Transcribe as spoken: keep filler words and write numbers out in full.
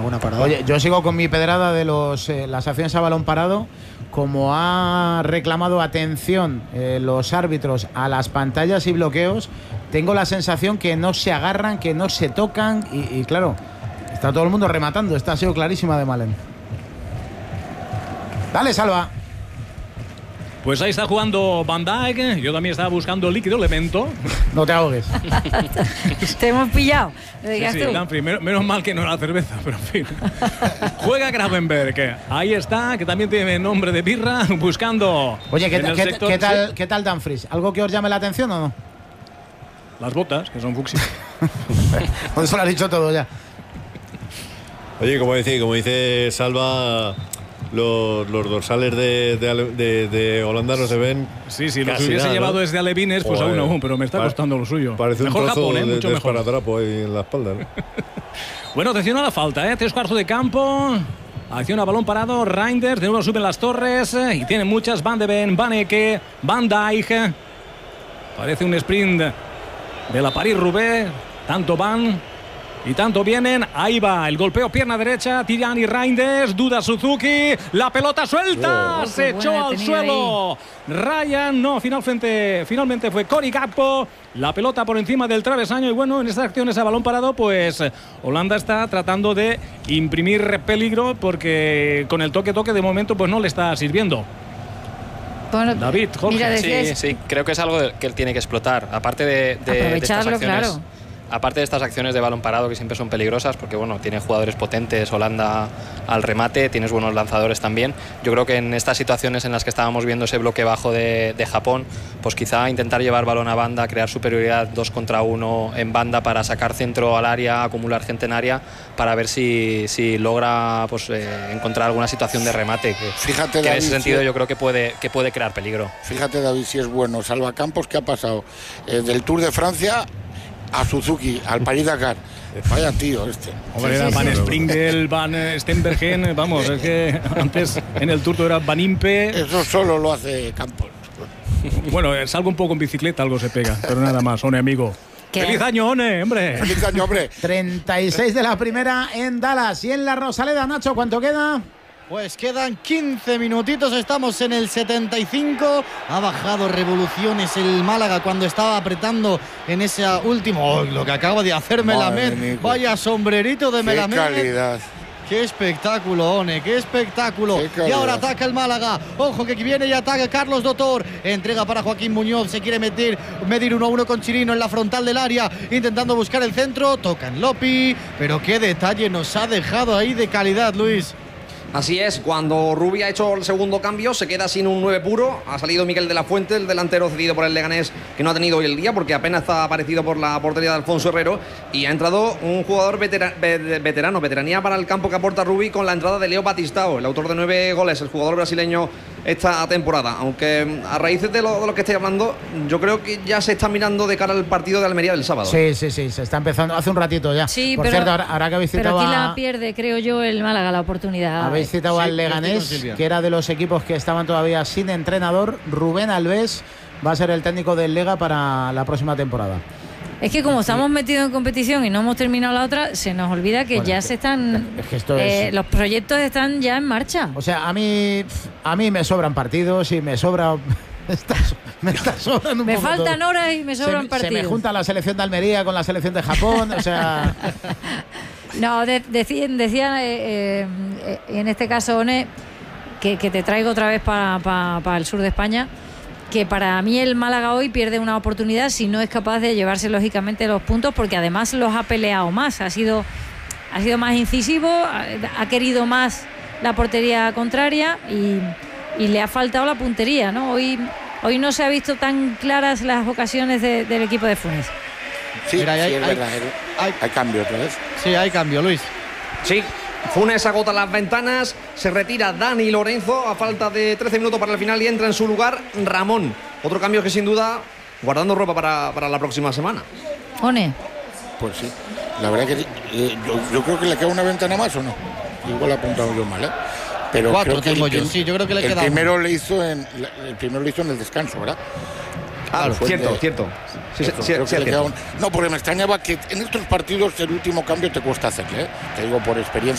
buena parada. Oye, yo sigo con mi pedrada de los eh, las acciones a balón parado. Como ha reclamado atención eh, los árbitros a las pantallas y bloqueos, tengo la sensación que no se agarran, que no se tocan y, y claro, está todo el mundo rematando. Esta ha sido clarísima de Malen. Dale, Salva. Pues ahí está jugando Van Dijk. Yo también estaba buscando líquido elemento. No te ahogues. Te hemos pillado. Sí, sí, Danfri, menos, menos mal que no era cerveza, pero en fin. Juega Gravenberg. Ahí está, que también tiene nombre de birra, buscando. Oye, ¿qué, ¿qué, sector, ¿qué tal, sí. ¿qué tal Danfries? ¿Algo que os llame la atención o no? Las botas, que son fucsia. Por eso lo has dicho todo ya. Oye, como dice, como dice Salva, los, los dorsales de, de, de, de Holanda no se ven. Sí, sí, los casi hubiese nada, llevado ¿no? desde Alevines, pues Joder, aún aún, pero me está costando lo suyo. Parece mejor un trozo Japón, ¿eh? de, Mucho de mejor. esparadrapo ahí en la espalda, ¿no? Bueno, atención a la falta, ¿eh? Tres cuartos de campo. Acción a balón parado. Reinders, de nuevo suben las torres. Y tienen muchas. Van de Ven, Van Eke, Van Dijk. Parece un sprint de la París-Roubaix. Tanto van y tanto vienen. Ahí va el golpeo, pierna derecha. Tirani Reinders, duda Suzuki. La pelota suelta. Oh, Se echó al suelo. Ahí. Ryan, no, final frente, finalmente fue Cory Gakpo. La pelota por encima del travesaño. Y bueno, en estas acciones a balón parado, pues Holanda está tratando de imprimir peligro porque con el toque-toque de momento pues no le está sirviendo. Bueno, David, Jorge. mira, decías... Sí, sí, creo que es algo que él tiene que explotar. Aparte de, de, de estas acciones, claro. aparte de estas acciones de balón parado que siempre son peligrosas, porque bueno, tiene jugadores potentes, Holanda al remate, tienes buenos lanzadores también. Yo creo que en estas situaciones en las que estábamos viendo ese bloque bajo de, de Japón, pues quizá intentar llevar balón a banda, crear superioridad dos contra uno en banda para sacar centro al área, acumular gente en área, para ver si, si logra pues, eh, encontrar alguna situación de remate. Que, Fíjate, que David, en ese sentido si... yo creo que puede, que puede crear peligro. Fíjate, David, si es bueno. Salva Campos, ¿qué ha pasado? Eh, del Tour de Francia a Suzuki, al París-Dakar. Vaya tío este. Hombre, era Van Springel, Van Stenbergen, vamos, es que antes en el Tour era Van Impe. Eso solo lo hace Campos. Bueno, salgo un poco en bicicleta, algo se pega, pero nada más, One, amigo. ¿Qué? ¡Feliz año, One, hombre! ¡Feliz año, hombre! treinta y seis de la primera en Dallas y en la Rosaleda. Nacho, ¿cuánto queda? Pues quedan quince minutitos, estamos en el setenta y cinco. Ha bajado revoluciones el Málaga cuando estaba apretando en ese último. Oh, lo que acaba de hacer Melamed. Vaya sombrerito de Melamed. ¡Qué calidad! ¡Qué espectáculo, One! ¡Qué espectáculo! Qué y ahora ataca el Málaga. Ojo que aquí viene y ataca Carlos Dotor. Entrega para Joaquín Muñoz. Se quiere meter, medir uno a uno con Chirino en la frontal del área. Intentando buscar el centro. Toca en Lopi. Pero qué detalle nos ha dejado ahí de calidad, Luis. Así es, cuando Rubí ha hecho el segundo cambio se queda sin un nueve puro. Ha salido Miguel de la Fuente, el delantero cedido por el Leganés, que no ha tenido hoy el día porque apenas está aparecido por la portería de Alfonso Herrero. Y ha entrado un jugador vetera, veterano, veteranía para el campo que aporta Rubí, con la entrada de Leo Batistao, el autor de nueve goles, el jugador brasileño esta temporada. Aunque a raíz de lo, de lo que estoy hablando, yo creo que ya se está mirando de cara al partido de Almería del sábado. Sí, sí, sí, se está empezando hace un ratito ya. Sí, por pero, cierto, ahora, ahora que habéis citado pero aquí a... la pierde, creo yo, el Málaga la oportunidad. Habéis citado Sí, al Leganés, con que era de los equipos que estaban todavía sin entrenador. Rubén Alves va a ser el técnico del Lega para la próxima temporada. Es que como estamos metidos en competición y no hemos terminado la otra, se nos olvida que Bueno, ya es que- se están... es que esto eh, es- los proyectos están ya en marcha. O sea, a mí a mí me sobran partidos y me sobra me está, me está sobrando un Me poco faltan todo. horas y me Se sobran me- partidos. Se me junta la selección de Almería con la selección de Japón, o sea... No, de, decía, decía eh, eh, en este caso, One, que, que te traigo otra vez para pa, pa el sur de España, que para mí el Málaga hoy pierde una oportunidad si no es capaz de llevarse lógicamente los puntos, porque además los ha peleado más, ha sido, ha sido más incisivo, ha, ha querido más la portería contraria y, y le ha faltado la puntería, ¿no? Hoy, hoy no se ha visto tan claras las ocasiones de, del equipo de Funes. Sí, Mira, sí, hay- es hay- verdad. hay- Hay cambio otra vez. Sí, hay cambio, Luis. Sí, Funes agota las ventanas, se retira Dani Lorenzo a falta de trece minutos para el final y entra en su lugar Ramón. Otro cambio que sin duda guardando ropa para, para la próxima semana. One. Pues sí, la verdad que sí. Eh, yo, yo creo que le queda una ventana más, ¿o no? Igual he apuntado yo mal, ¿eh? Pero Cuatro creo que tengo el, yo, prim- sí, yo creo que le el queda primero le hizo en el primero le hizo en el descanso, ¿verdad? Ah, Fue cierto, de- cierto. Sí, sí, Eso, sí, creo sí, que le cierto. queda un- No, porque me extrañaba que en estos partidos el último cambio te cuesta hacerle, ¿eh? Te digo por experiencia.